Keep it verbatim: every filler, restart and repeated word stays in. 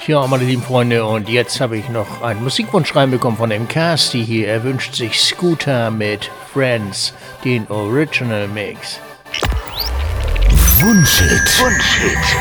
Tja, meine lieben Freunde, und jetzt habe ich noch einen Musikwunsch reinbekommen von dem Casti hier. Er wünscht sich Scooter mit Friends, den Original Mix. Wunschhit. Wunschhit.